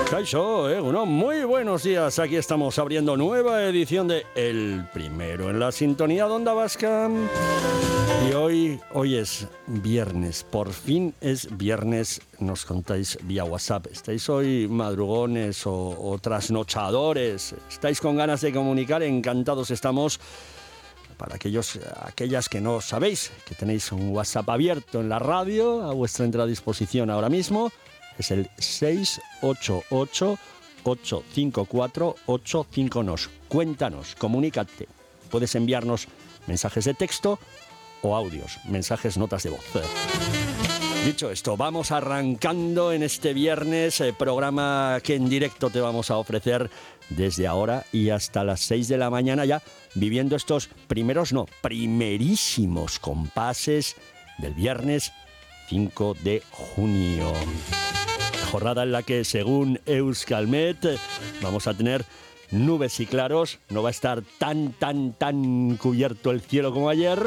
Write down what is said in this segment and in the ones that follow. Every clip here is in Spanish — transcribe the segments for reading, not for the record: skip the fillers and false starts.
Kaixo, muy buenos días. Aquí estamos abriendo nueva edición de El Primero en la sintonía de Onda Vasca. Y hoy es viernes, por fin es viernes, nos contáis vía WhatsApp. ¿Estáis hoy madrugones o trasnochadores? ¿Estáis con ganas de comunicar? Encantados estamos. Para aquellas que no sabéis, que tenéis un WhatsApp abierto en la radio, a vuestra entera disposición ahora mismo, es el 688-854-859. Cuéntanos, comunícate. Puedes enviarnos mensajes de texto o audios, mensajes, notas de voz. Dicho esto, vamos arrancando en este viernes, programa que en directo te vamos a ofrecer desde ahora y hasta las 6 de la mañana, ya viviendo estos primerísimos compases del viernes 5 de junio. Jornada en la que, según Euskalmet, vamos a tener nubes y claros. No va a estar tan cubierto el cielo como ayer.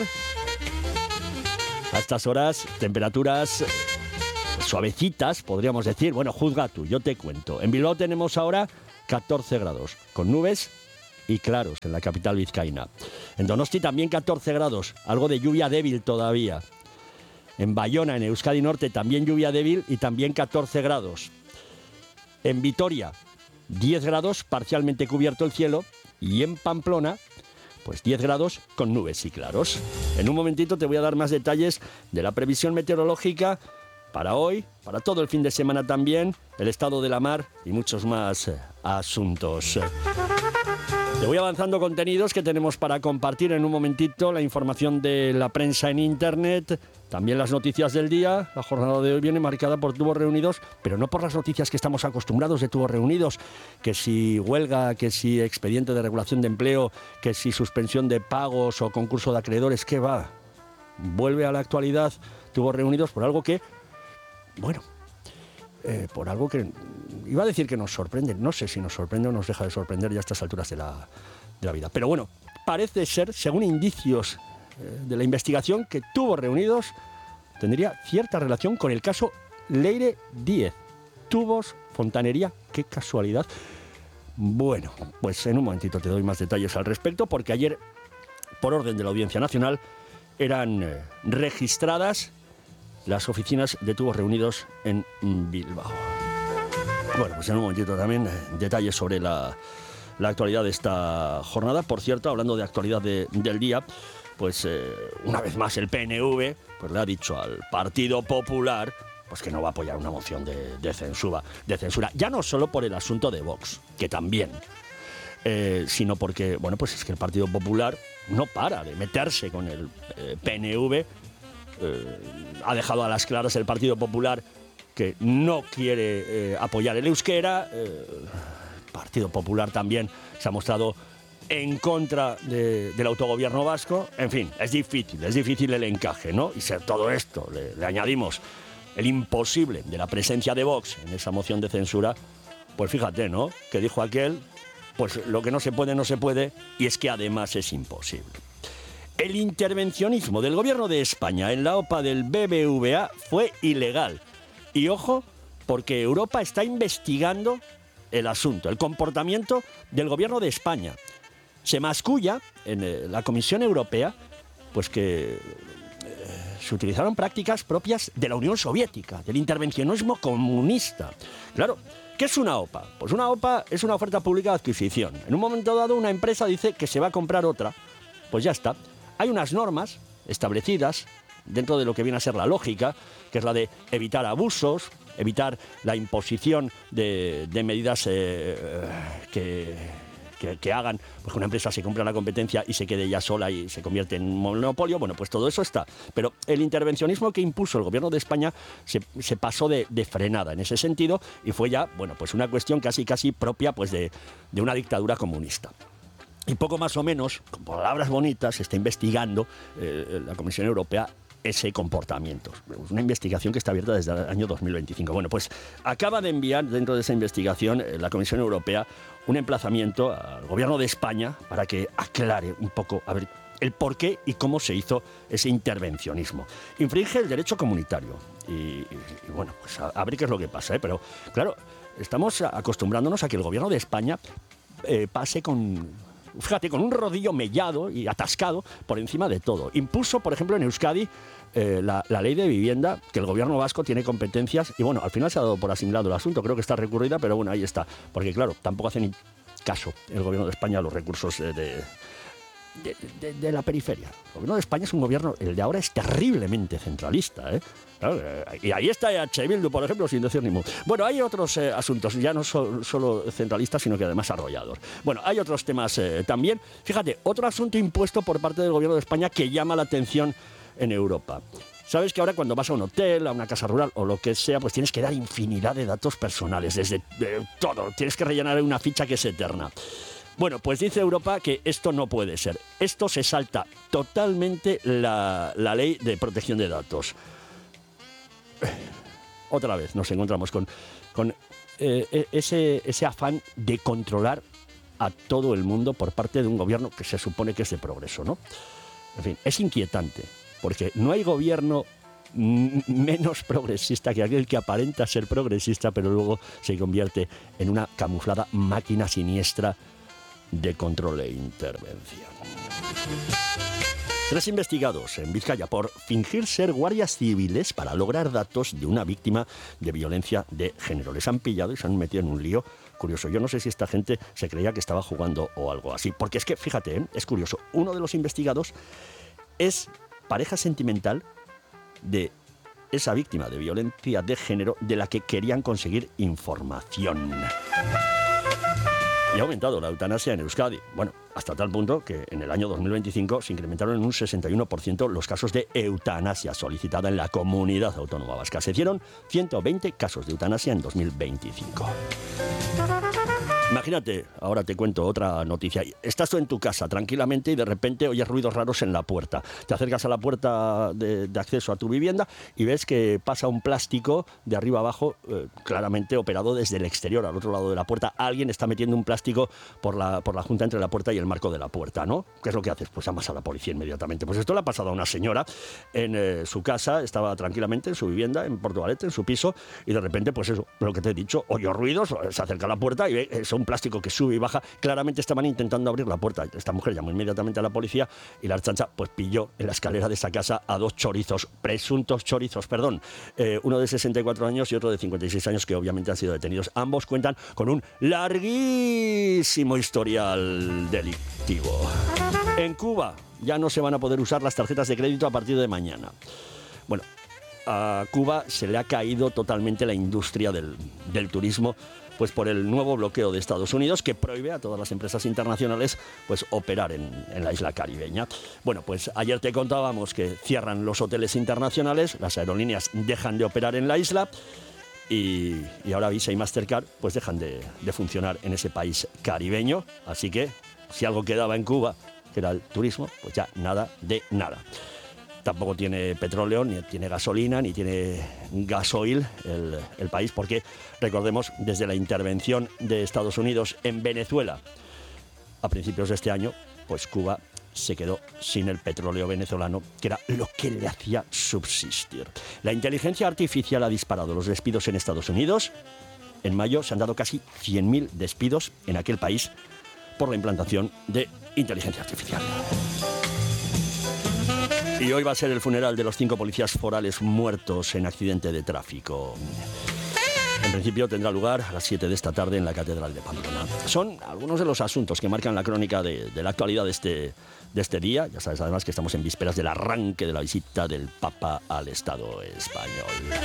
A estas horas, temperaturas suavecitas, podríamos decir. Bueno, juzga tú, yo te cuento. En Bilbao tenemos ahora 14 grados, con nubes y claros en la capital vizcaína. En Donosti también 14 grados, algo de lluvia débil todavía. En Bayona, en Euskadi Norte, también lluvia débil y también 14 grados. En Vitoria, 10 grados, parcialmente cubierto el cielo. Y en Pamplona, pues 10 grados con nubes y claros. En un momentito te voy a dar más detalles de la previsión meteorológica para hoy, para todo el fin de semana también, el estado de la mar y muchos más asuntos. Te voy avanzando contenidos que tenemos para compartir en un momentito, la información de la prensa en internet, también las noticias del día. La jornada de hoy viene marcada por tubos reunidos, pero no por las noticias que estamos acostumbrados de tubos reunidos, que si huelga, que si expediente de regulación de empleo, que si suspensión de pagos o concurso de acreedores. ¿Qué va? Vuelve a la actualidad tubos reunidos por algo que, por algo que iba a decir que nos sorprende. No sé si nos sorprende o nos deja de sorprender ya a estas alturas de la vida. Pero bueno, parece ser, según indicios de la investigación, que Tubos Reunidos tendría cierta relación con el caso Leire Díez. Tubos, fontanería, qué casualidad. Bueno, pues en un momentito te doy más detalles al respecto, porque ayer, por orden de la Audiencia Nacional, eran registradas las oficinas de Tubos Reunidos en Bilbao. Bueno, pues en un momentito también detalles sobre la actualidad de esta jornada. Por cierto, hablando de actualidad del día, pues una vez más el PNV pues le ha dicho al Partido Popular pues que no va a apoyar una moción de censura. Ya no solo por el asunto de Vox, que también, sino porque, pues es que el Partido Popular no para de meterse con el PNV. Ha dejado a las claras el Partido Popular que no quiere apoyar el euskera. El Partido Popular también se ha mostrado en contra del autogobierno vasco. En fin, es difícil el encaje, ¿no? Y a todo esto le añadimos el imposible de la presencia de Vox en esa moción de censura. Pues fíjate, ¿no? Que dijo aquel, pues lo que no se puede, y es que además es imposible. El intervencionismo del gobierno de España en la OPA del BBVA fue ilegal. Y ojo, porque Europa está investigando el asunto, el comportamiento del gobierno de España. Se masculla en la Comisión Europea pues que se utilizaron prácticas propias de la Unión Soviética, del intervencionismo comunista. Claro, ¿qué es una OPA? Pues una OPA es una oferta pública de adquisición. En un momento dado una empresa dice que se va a comprar otra, pues ya está. Hay unas normas establecidas dentro de lo que viene a ser la lógica, que es la de evitar abusos, evitar la imposición de medidas que hagan pues que una empresa se compre la competencia y se quede ya sola y se convierte en un monopolio. Bueno, pues todo eso está. Pero el intervencionismo que impuso el gobierno de España se pasó de frenada en ese sentido y fue ya, pues una cuestión casi propia pues de una dictadura comunista. Y poco más o menos, con palabras bonitas, se está investigando la Comisión Europea ese comportamiento. Es una investigación que está abierta desde el año 2025. Bueno, pues acaba de enviar dentro de esa investigación la Comisión Europea un emplazamiento al gobierno de España para que aclare un poco, a ver, el por qué y cómo se hizo ese intervencionismo. Infringe el derecho comunitario, y bueno, pues a ver qué es lo que pasa, ¿eh? Pero claro, estamos acostumbrándonos a que el gobierno de España pase fíjate, con un rodillo mellado y atascado por encima de todo. Impuso, por ejemplo, en Euskadi la ley de vivienda, que el gobierno vasco tiene competencias, y bueno, al final se ha dado por asimilado el asunto, creo que está recurrida, pero bueno, ahí está. Porque claro, tampoco hace ni caso el gobierno de España a los recursos de la periferia. El gobierno de España es un gobierno, el de ahora es terriblemente centralista, ¿eh? Claro, y ahí está EH Bildu, por ejemplo, sin decir ni mu. Bueno, hay otros asuntos, ya no solo centralistas, sino que además arrollados. Bueno, hay otros temas también. Fíjate, otro asunto impuesto por parte del gobierno de España que llama la atención en Europa. Sabes que ahora cuando vas a un hotel, a una casa rural o lo que sea, pues tienes que dar infinidad de datos personales, desde todo. Tienes que rellenar una ficha que es eterna. Bueno, pues dice Europa que esto no puede ser. Esto se salta totalmente la ley de protección de datos. Otra vez nos encontramos con ese afán de controlar a todo el mundo por parte de un gobierno que se supone que es de progreso, ¿no? En fin, es inquietante, porque no hay gobierno menos progresista que aquel que aparenta ser progresista, pero luego se convierte en una camuflada máquina siniestra de control e intervención. 3 investigados en Vizcaya por fingir ser guardias civiles para lograr datos de una víctima de violencia de género. Les han pillado y se han metido en un lío curioso. Yo no sé si esta gente se creía que estaba jugando o algo así. Porque es que, fíjate, es curioso. Uno de los investigados es pareja sentimental de esa víctima de violencia de género de la que querían conseguir información. Y ha aumentado la eutanasia en Euskadi. Bueno, hasta tal punto que en el año 2025 se incrementaron en un 61% los casos de eutanasia solicitada en la comunidad autónoma vasca. Se hicieron 120 casos de eutanasia en 2025. Imagínate, ahora te cuento otra noticia. Estás tú en tu casa tranquilamente y de repente oyes ruidos raros en la puerta. Te acercas a la puerta de acceso a tu vivienda y ves que pasa un plástico de arriba abajo, claramente operado desde el exterior, al otro lado de la puerta. Alguien está metiendo un plástico por la junta entre la puerta y el marco de la puerta, ¿no? ¿Qué es lo que haces? Pues llamas a la policía inmediatamente. Pues esto le ha pasado a una señora en su casa, estaba tranquilamente en su vivienda, en Portugalete, en su piso, y de repente, pues eso, lo que te he dicho, oyó ruidos, se acerca a la puerta y ve eso, un plástico que sube y baja. Claramente estaban intentando abrir la puerta. Esta mujer llamó inmediatamente a la policía y la Ertzaintza pues pilló en la escalera de esa casa a 2 presuntos chorizos, uno de 64 años y otro de 56 años que obviamente han sido detenidos. Ambos cuentan con un larguísimo historial delictivo. En Cuba ya no se van a poder usar las tarjetas de crédito a partir de mañana. Bueno, a Cuba se le ha caído totalmente la industria del turismo, pues por el nuevo bloqueo de Estados Unidos que prohíbe a todas las empresas internacionales pues operar en la isla caribeña. Bueno, pues ayer te contábamos que cierran los hoteles internacionales, las aerolíneas dejan de operar en la isla y ahora Visa y Mastercard pues dejan de funcionar en ese país caribeño. Así que si algo quedaba en Cuba, que era el turismo, pues ya nada de nada. Tampoco tiene petróleo, ni tiene gasolina, ni tiene gasoil el país, porque, recordemos, desde la intervención de Estados Unidos en Venezuela a principios de este año, pues Cuba se quedó sin el petróleo venezolano, que era lo que le hacía subsistir. La inteligencia artificial ha disparado los despidos en Estados Unidos. En mayo se han dado casi 100.000 despidos en aquel país por la implantación de inteligencia artificial. Y hoy va a ser el funeral de los 5 policías forales muertos en accidente de tráfico. En principio tendrá lugar a las 7 de esta tarde en la Catedral de Pamplona. Son algunos de los asuntos que marcan la crónica de la actualidad de este día. Ya sabes además que estamos en vísperas del arranque de la visita del Papa al Estado español.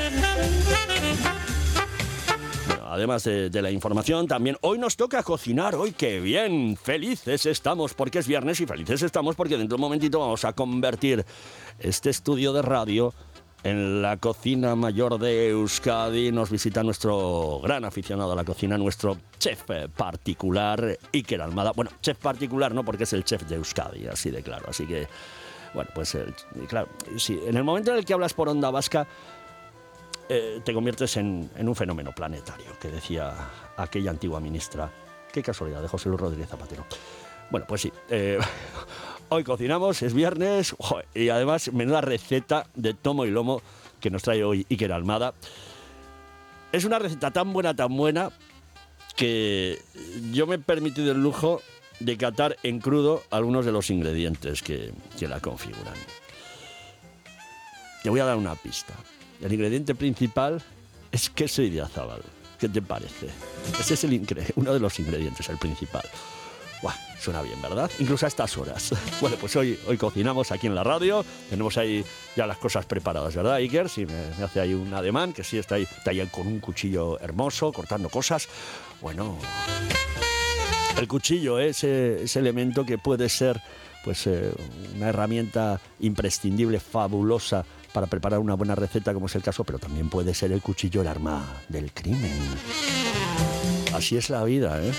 Bueno, además de la información, también hoy nos toca cocinar. ¡Hoy qué bien! Felices estamos porque es viernes y felices estamos porque dentro de un momentito vamos a convertir este estudio de radio en la cocina mayor de Euskadi. Nos visita nuestro gran aficionado a la cocina, nuestro chef particular, Iker Almada. Bueno, chef particular no, porque es el chef de Euskadi, así de claro. Así que, bueno, pues claro, sí, en el momento en el que hablas por Onda Vasca, te conviertes en un fenómeno planetario, que decía aquella antigua ministra, qué casualidad, de José Luis Rodríguez Zapatero. Bueno, pues sí, hoy cocinamos, es viernes, y además menuda receta de tomo y lomo que nos trae hoy Iker Almada. Es una receta tan buena, que yo me he permitido el lujo de catar en crudo algunos de los ingredientes que la configuran. Te voy a dar una pista. El ingrediente principal es queso Idiazábal. ¿Qué te parece? Ese es uno de los ingredientes, el principal. Buah, suena bien, ¿verdad? Incluso a estas horas. Bueno, pues hoy cocinamos aquí en la radio. Tenemos ahí ya las cosas preparadas, ¿verdad, Iker? Sí, me hace ahí un ademán, que sí está ahí con un cuchillo hermoso, cortando cosas. Bueno, el cuchillo es ese elemento que puede ser pues una herramienta imprescindible, fabulosa, para preparar una buena receta, como es el caso, pero también puede ser el cuchillo el arma del crimen. Así es la vida, ¿eh?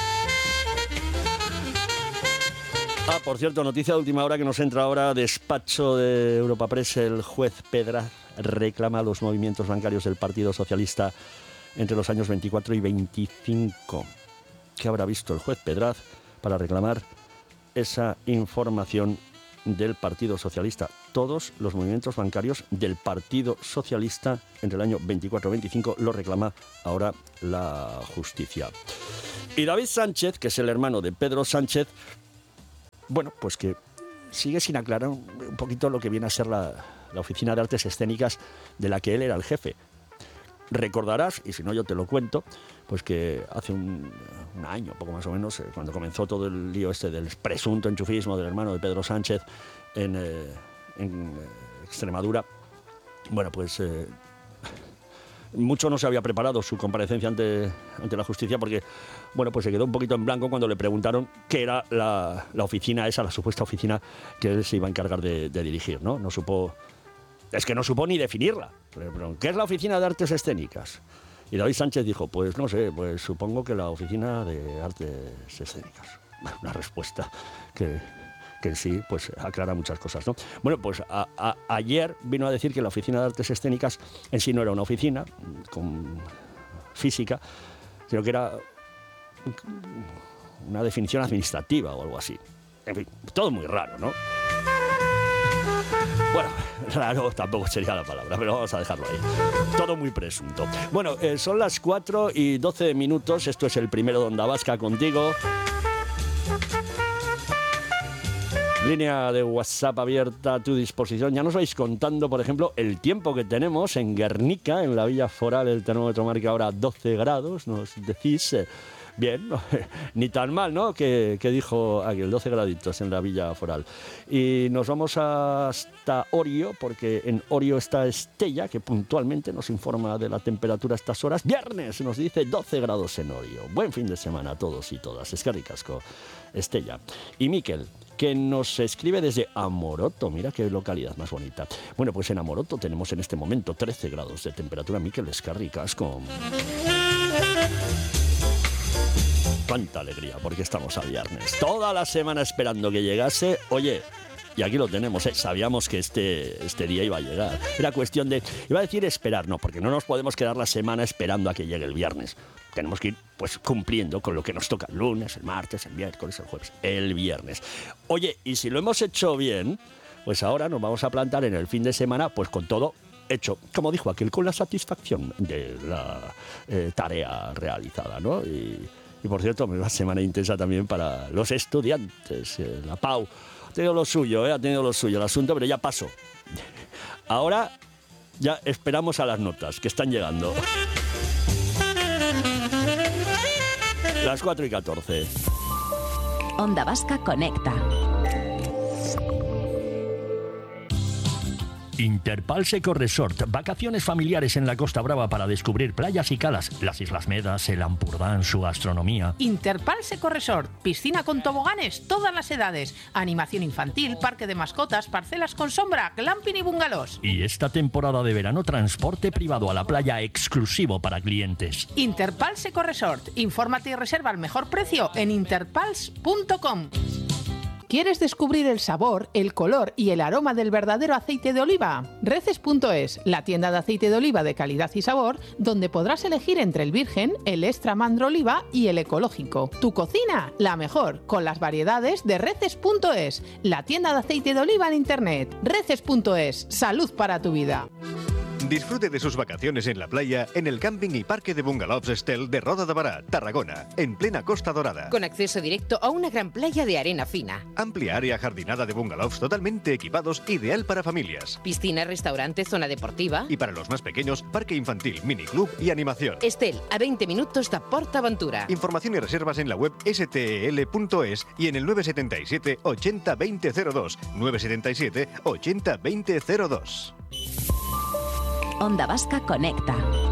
Por cierto, noticia de última hora que nos entra ahora, despacho de Europa Press. El juez Pedraz reclama los movimientos bancarios del Partido Socialista entre los años 24 y 25. ¿Qué habrá visto el juez Pedraz para reclamar esa información del Partido Socialista? Todos los movimientos bancarios del Partido Socialista entre el año 24-25 lo reclama ahora la justicia. Y David Sánchez, que es el hermano de Pedro Sánchez, bueno, pues que sigue sin aclarar un poquito lo que viene a ser la Oficina de Artes Escénicas de la que él era el jefe. Recordarás, y si no yo te lo cuento, pues que hace un año, poco más o menos, cuando comenzó todo el lío este del presunto enchufismo del hermano de Pedro Sánchez en Extremadura, bueno, pues mucho no se había preparado su comparecencia ante la justicia, porque, bueno, pues se quedó un poquito en blanco cuando le preguntaron qué era la oficina esa, la supuesta oficina que él se iba a encargar de dirigir, ¿no? No supo ni definirla. Pero, ¿qué es la Oficina de Artes Escénicas? Y David Sánchez dijo, pues no sé, pues supongo que la Oficina de Artes Escénicas. Una respuesta que sí, pues aclara muchas cosas, ¿no? Bueno, pues ayer vino a decir que la Oficina de Artes Escénicas en sí no era una oficina física, sino que era una definición administrativa o algo así. En fin, todo muy raro, ¿no? Bueno, raro tampoco sería la palabra, pero vamos a dejarlo ahí. Todo muy presunto. Bueno, son las 4:12. Esto es el primero de Onda Vasca contigo. Línea de WhatsApp abierta a tu disposición. Ya nos vais contando, por ejemplo, el tiempo que tenemos en Guernica, en la Villa Foral. El termómetro marca ahora 12 grados. Nos decís... Bien, no, ni tan mal, ¿no? Que dijo aquel, 12 graditos en la Villa Foral. Y nos vamos hasta Orio, porque en Orio está Estella, que puntualmente nos informa de la temperatura a estas horas. Viernes nos dice 12 grados en Orio. Buen fin de semana a todos y todas. Eskerrik asko, Estella. Y Miquel, que nos escribe desde Amoroto. Mira qué localidad más bonita. Bueno, pues en Amoroto tenemos en este momento 13 grados de temperatura. Miquel, eskerrik asko. Cuánta alegría, porque estamos a viernes. Toda la semana esperando que llegase. Oye, y aquí lo tenemos, sabíamos que este día iba a llegar. Era cuestión de, iba a decir esperar, no, porque no nos podemos quedar la semana esperando a que llegue el viernes. Tenemos que ir pues cumpliendo con lo que nos toca el lunes, el martes, el miércoles, el jueves, el viernes. Oye, y si lo hemos hecho bien, pues ahora nos vamos a plantar en el fin de semana pues con todo hecho, como dijo aquel, con la satisfacción de la tarea realizada, ¿no? Y por cierto, una semana intensa también para los estudiantes. La PAU ha tenido lo suyo el asunto, pero ya pasó. Ahora ya esperamos a las notas que están llegando. Las 4:14. Onda Vasca conecta. Interpals Eco Resort, vacaciones familiares en la Costa Brava para descubrir playas y calas, las Islas Medas, el Ampurdán, su gastronomía. Interpals Eco Resort, piscina con toboganes, todas las edades, animación infantil, parque de mascotas, parcelas con sombra, glamping y bungalows. Y esta temporada de verano, transporte privado a la playa exclusivo para clientes. Interpals Eco Resort, infórmate y reserva al mejor precio en interpals.com. ¿Quieres descubrir el sabor, el color y el aroma del verdadero aceite de oliva? Reces.es, la tienda de aceite de oliva de calidad y sabor, donde podrás elegir entre el virgen, el extra mandro oliva y el ecológico. Tu cocina, la mejor, con las variedades de Reces.es, la tienda de aceite de oliva en internet. Reces.es, salud para tu vida. Disfrute de sus vacaciones en la playa en el camping y parque de bungalows Estel de Roda de Bará, Tarragona, en plena Costa Dorada. Con acceso directo a una gran playa de arena fina. Amplia área jardinada de bungalows totalmente equipados, ideal para familias. Piscina, restaurante, zona deportiva. Y para los más pequeños, parque infantil, miniclub y animación. Estel, a 20 minutos de PortAventura. Información y reservas en la web stel.es y en el 977 80 2002. 977 80 2002. Onda Vasca Conecta.